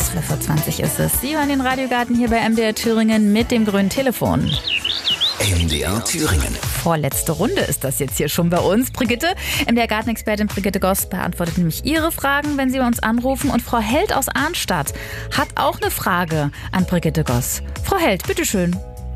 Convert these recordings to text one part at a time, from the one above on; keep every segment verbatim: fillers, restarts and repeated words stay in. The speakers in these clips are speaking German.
Viertel vor zwanzig ist es. Sie hören den Radiogarten hier bei M D R Thüringen mit dem grünen Telefon. M D R Thüringen. Vorletzte Runde ist das jetzt hier schon bei uns. Brigitte, M D R-Gartenexpertin Brigitte Goss beantwortet nämlich Ihre Fragen, wenn Sie bei uns anrufen. Und Frau Held aus Arnstadt hat auch eine Frage an Brigitte Goss. Frau Held, bitteschön.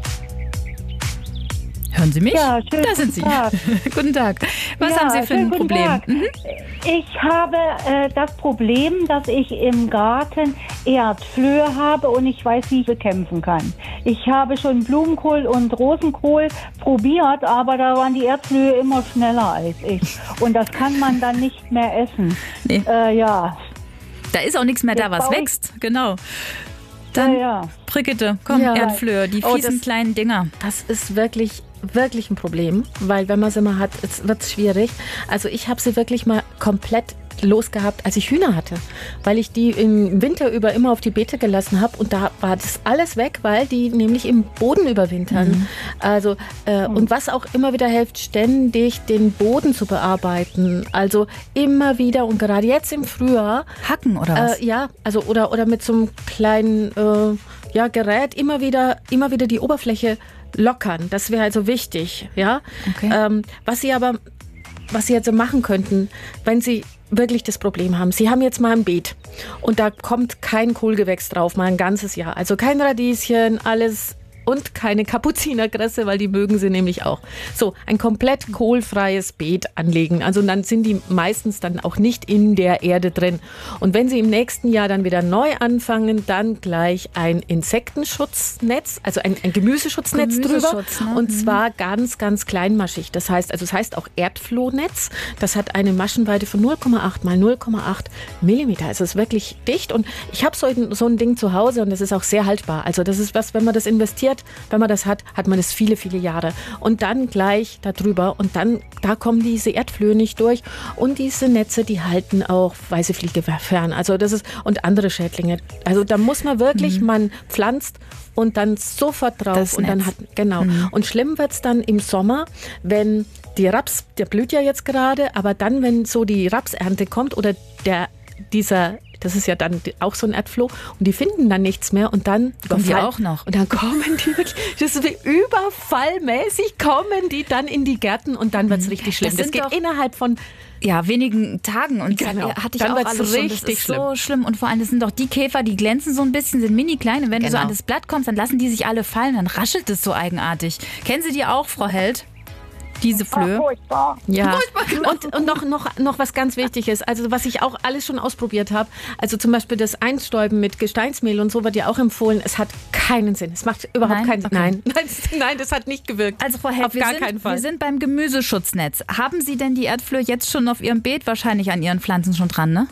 Hören Sie mich? Ja, schön. Da sind Sie. Tag. Guten Tag. Was ja, haben Sie für ein Problem? Mhm. Ich habe äh, das Problem, dass ich im Garten Erdflöhe habe und ich weiß, wie ich bekämpfen kann. Ich habe schon Blumenkohl und Rosenkohl probiert, aber da waren die Erdflöhe immer schneller als ich. Und das kann man dann nicht mehr essen. Nee. Äh, ja. Da ist auch nichts mehr da, was wächst. Genau. Dann, ja, ja. Brigitte, komm, ja. Erdflöhe, die Oh, fiesen das, kleinen Dinger. Das ist wirklich, wirklich ein Problem, weil wenn man sie mal hat, wird es schwierig. Also ich habe sie wirklich mal komplett losgehabt, als ich Hühner hatte, weil ich die im Winter über immer auf die Beete gelassen habe und da war das alles weg, weil die nämlich im Boden überwintern. Mhm. Also äh, mhm. und was auch immer wieder hilft, ständig den Boden zu bearbeiten. Also immer wieder und gerade jetzt im Frühjahr hacken oder was? Äh, ja, also oder oder mit so einem kleinen äh, ja, Gerät immer wieder immer wieder die Oberfläche lockern. Das wäre also wichtig, ja. Okay. Ähm, was Sie aber was Sie jetzt so machen könnten, wenn Sie wirklich das Problem haben. Sie haben jetzt mal ein Beet und da kommt kein Kohlgewächs drauf, mal ein ganzes Jahr. Also kein Radieschen, alles und keine Kapuzinerkresse, weil die mögen sie nämlich auch. So, ein komplett kohlfreies Beet anlegen. Also dann sind die meistens dann auch nicht in der Erde drin. Und wenn Sie im nächsten Jahr dann wieder neu anfangen, dann gleich ein Insektenschutznetz, also ein, ein Gemüseschutznetz Gemüseschutz, drüber. Ne? Und zwar ganz, ganz kleinmaschig. Das heißt, also es heißt auch Erdflohnetz. Das hat eine Maschenweite von null Komma acht mal null Komma acht Millimeter. Also es ist wirklich dicht. Und ich habe so ein, so ein Ding zu Hause und das ist auch sehr haltbar. Also das ist was, wenn man das investiert, wenn man das hat, hat man das viele, viele Jahre. Und dann gleich darüber und dann, da kommen diese Erdflöhe nicht durch. Und diese Netze, die halten auch Weißefliege fern. Also das ist, und andere Schädlinge. Also da muss man wirklich, mhm. man pflanzt und dann sofort drauf. Das und dann Netz. hat, genau. Mhm. Und schlimm wird's dann im Sommer, wenn die Raps, der blüht ja jetzt gerade, aber dann, wenn so die Rapsernte kommt oder der, dieser das ist ja dann auch so ein Erdfloh. Und die finden dann nichts mehr. Und dann kommen die auch noch. Und dann kommen die wirklich, das ist wie überfallmäßig, kommen die dann in die Gärten und dann wird es richtig schlimm. Das, das geht innerhalb von ja, wenigen Tagen. Und genau. hatte ich dann auch alles schon. Das ist schlimm. So schlimm. Und vor allem, das sind doch die Käfer, die glänzen so ein bisschen, sind mini klein. Und wenn genau. du so an das Blatt kommst, dann lassen die sich alle fallen. Dann raschelt es so eigenartig. Kennen Sie die auch, Frau Held? Diese Flöhe. Furchtbar. Ja. Furchtbar, genau. Und, und noch, noch, noch was ganz wichtig ist, also was ich auch alles schon ausprobiert habe, also zum Beispiel das Einstäuben mit Gesteinsmehl und so wird ja auch empfohlen, es hat keinen Sinn. Es macht überhaupt Nein? keinen Sinn. Okay. Nein. Nein, nein, das hat nicht gewirkt. Also Frau Held, auf wir, gar sind, keinen Fall. wir sind beim Gemüseschutznetz. Haben Sie denn die Erdflöhe jetzt schon auf Ihrem Beet, wahrscheinlich an Ihren Pflanzen schon dran, ne?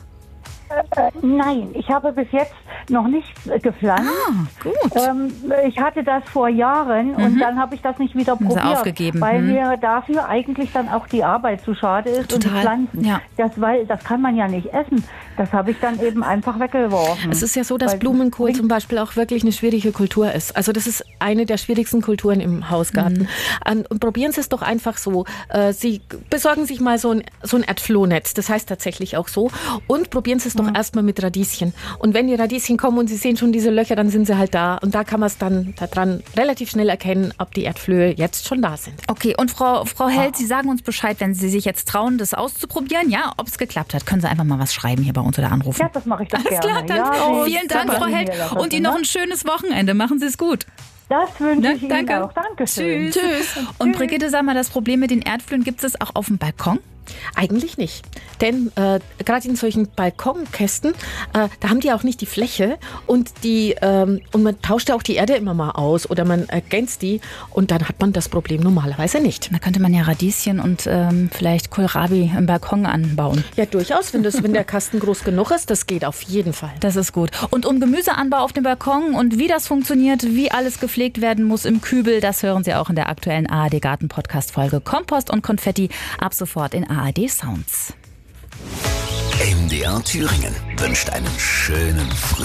Äh, nein, ich habe bis jetzt noch nichts äh, gepflanzt. Ah, gut. Ähm, ich hatte das vor Jahren mhm. und dann habe ich das nicht wieder probiert, aufgegeben. weil mhm. mir dafür eigentlich dann auch die Arbeit zu schade ist. Total. Und die Pflanzen, ja. das, weil das kann man ja nicht essen. Das habe ich dann eben einfach weggeworfen. Es ist ja so, dass Weil Blumenkohl zum Beispiel auch wirklich eine schwierige Kultur ist. Also das ist eine der schwierigsten Kulturen im Hausgarten. Mhm. Und probieren Sie es doch einfach so. Sie besorgen sich mal so ein, so ein Erdflohnetz, das heißt tatsächlich auch so. Und probieren Sie es doch mhm. erstmal mit Radieschen. Und wenn die Radieschen kommen und Sie sehen schon diese Löcher, dann sind sie halt da. Und da kann man es dann daran relativ schnell erkennen, ob die Erdflöhe jetzt schon da sind. Okay, und Frau, Frau Held, Sie sagen uns Bescheid, wenn Sie sich jetzt trauen, das auszuprobieren. Ja, ob es geklappt hat. Können Sie einfach mal was schreiben hier bei uns oder anrufen. Ja, das mache ich doch Alles gerne. klar, dann ja, oh, vielen Dank, Frau Held. Und Ihnen noch ein schönes Wochenende. Machen Sie es gut. Das wünsche Ne? ich Ihnen Danke. auch. Dankeschön. Tschüss. Tschüss. Und Brigitte, sag mal, das Problem mit den Erdflöhen, gibt es auch auf dem Balkon? Eigentlich nicht. Denn äh, gerade in solchen Balkonkästen, äh, da haben die auch nicht die Fläche und die ähm, und man tauscht ja auch die Erde immer mal aus oder man ergänzt die und dann hat man das Problem normalerweise nicht. Da könnte man ja Radieschen und ähm, vielleicht Kohlrabi im Balkon anbauen. Ja, durchaus, wenn, das, wenn der Kasten groß genug ist, das geht auf jeden Fall. Das ist gut. Und um Gemüseanbau auf dem Balkon und wie das funktioniert, wie alles gepflegt werden muss im Kübel, das hören Sie auch in der aktuellen A R D Garten Podcast Folge Kompost und Konfetti ab sofort in A R D Sounds. M D R Thüringen wünscht einen schönen Frühling.